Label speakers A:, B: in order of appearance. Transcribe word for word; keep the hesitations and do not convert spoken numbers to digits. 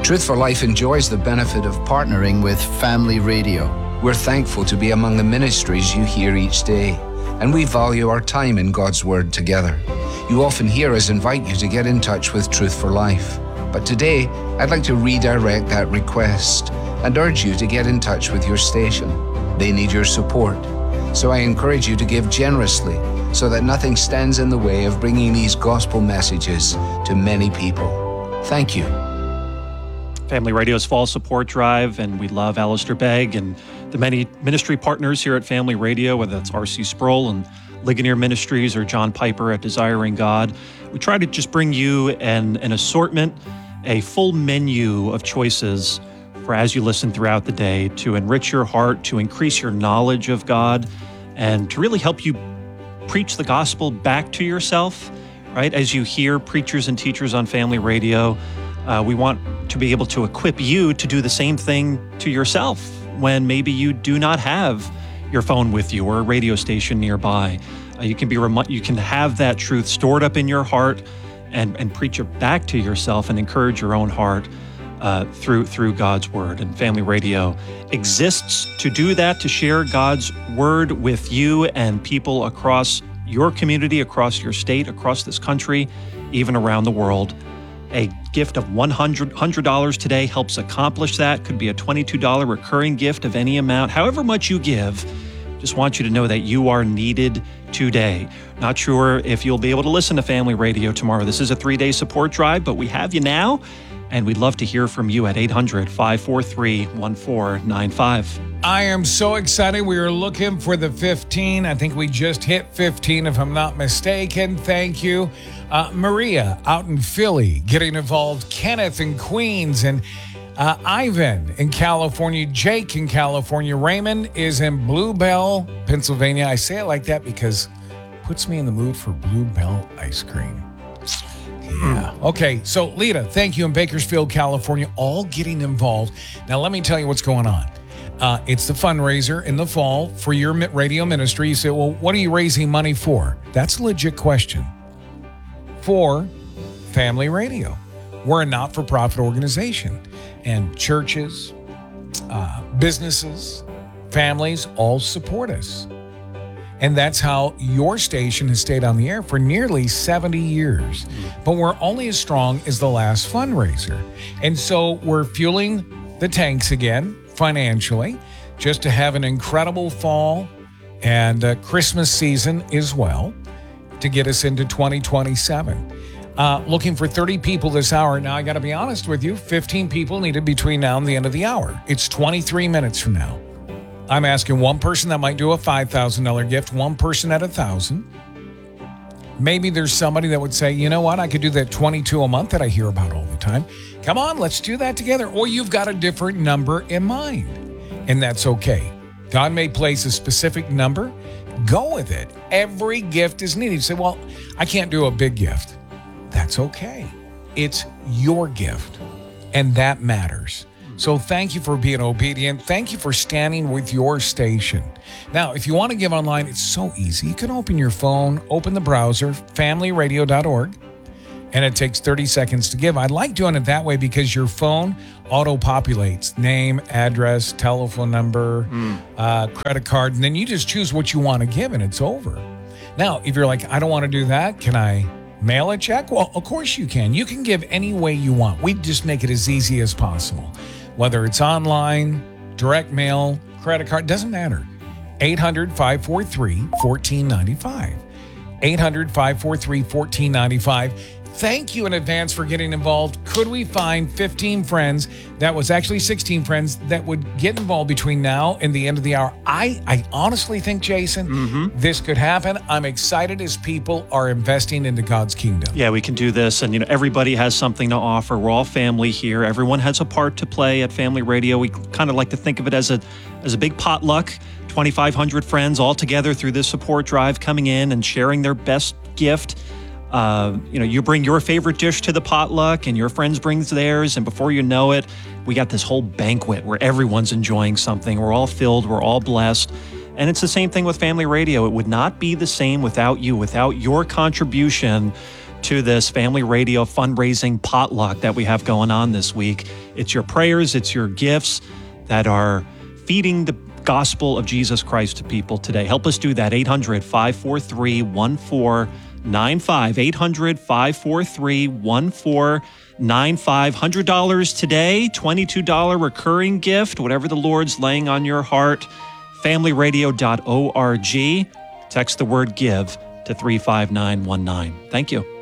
A: Truth for Life enjoys the benefit of partnering with Family Radio. We're thankful to be among the ministries you hear each day, and we value our time in God's Word together. You often hear us invite you to get in touch with Truth for Life. But today, I'd like to redirect that request and urge you to get in touch with your station. They need your support. So I encourage you to give generously so that nothing stands in the way of bringing these gospel messages to many people. Thank you.
B: Family Radio's Fall Support Drive, and we love Alistair Begg and the many ministry partners here at Family Radio, whether that's R C Sproul and Ligonier Ministries or John Piper at Desiring God. We try to just bring you an, an assortment, a full menu of choices for as you listen throughout the day to enrich your heart, to increase your knowledge of God, and to really help you preach the gospel back to yourself, right? As you hear preachers and teachers on Family Radio, uh, we want to be able to equip you to do the same thing to yourself when maybe you do not have your phone with you or a radio station nearby. Uh, you can be rem- you can have that truth stored up in your heart and, and preach it back to yourself and encourage your own heart uh, through through God's Word. And Family Radio exists to do that, to share God's Word with you and people across your community, across your state, across this country, even around the world. A gift of one hundred dollars today helps accomplish that. Could be a twenty-two dollars recurring gift of any amount. However much you give, just want you to know that you are needed today. Not sure if you'll be able to listen to Family Radio tomorrow. This is a three-day support drive, but we have you now, and we'd love to hear from you at eight hundred, five four three, one four nine five.
C: I am so excited. We are looking for the fifteen. I think we just hit fifteen, if I'm not mistaken. Thank you. Uh, Maria out in Philly getting involved. Kenneth in Queens, and uh, Ivan in California. Jake in California. Raymond is in Blue Bell, Pennsylvania. I say it like that because it puts me in the mood for Blue Bell ice cream. Yeah. Okay, so Lita, thank you, in Bakersfield, California, all getting involved. Now, let me tell you what's going on. Uh, it's the fundraiser in the fall for your radio ministry. You say, well, what are you raising money for? That's a legit question. For Family Radio. We're a not-for-profit organization, and churches, uh, businesses, families all support us. And that's how your station has stayed on the air for nearly seventy years. But we're only as strong as the last fundraiser. And so we're fueling the tanks again financially, just to have an incredible fall and uh, Christmas season as well, to get us into twenty twenty-seven. Uh, looking for thirty people this hour. Now, I got to be honest with you, fifteen people needed between now and the end of the hour. It's twenty-three minutes from now. I'm asking one person that might do a five thousand dollars gift, one person at one thousand dollars. Maybe there's somebody that would say, you know what, I could do that twenty-two a month that I hear about all the time. Come on, let's do that together. Or you've got a different number in mind, and that's okay. God may place a specific number. Go with it. Every gift is needed. You say, well, I can't do a big gift. That's okay. It's your gift, and that matters. So thank you for being obedient. Thank you for standing with your station. Now, if you want to give online, it's so easy. You can open your phone, open the browser, family radio dot org, and it takes thirty seconds to give. I like doing it that way because your phone auto-populates name, address, telephone number, mm. uh, credit card, and then you just choose what you want to give, and it's over. Now, if you're like, I don't want to do that, can I mail a check? Well, of course you can. You can give any way you want. We just make it as easy as possible. Whether it's online, direct mail, credit card, doesn't matter. eight hundred, five four three, one four nine five. eight hundred, five four three, one four nine five. Thank you in advance for getting involved. Could we find fifteen friends, that was actually sixteen friends, that would get involved between now and the end of the hour? I, I honestly think, Jason, mm-hmm. this could happen. I'm excited as people are investing into God's kingdom.
B: Yeah, we can do this. And, you know, everybody has something to offer. We're all family here. Everyone has a part to play at Family Radio. We kind of like to think of it as a as a big potluck. twenty-five hundred friends all together through this support drive coming in and sharing their best gift. Uh, you know, you bring your favorite dish to the potluck and your friends brings theirs, and before you know it, we got this whole banquet where everyone's enjoying something. We're all filled, we're all blessed. And it's the same thing with Family Radio. It would not be the same without you, without your contribution to this Family Radio fundraising potluck that we have going on this week. It's your prayers, it's your gifts that are feeding the gospel of Jesus Christ to people today. Help us do that. eight hundred, five four three, one four nine five. eight hundred, five four three, one four nine five. one hundred dollars today, twenty-two dollars recurring gift, whatever the Lord's laying on your heart. family radio dot org. Text the word give to three five nine one nine. Thank you.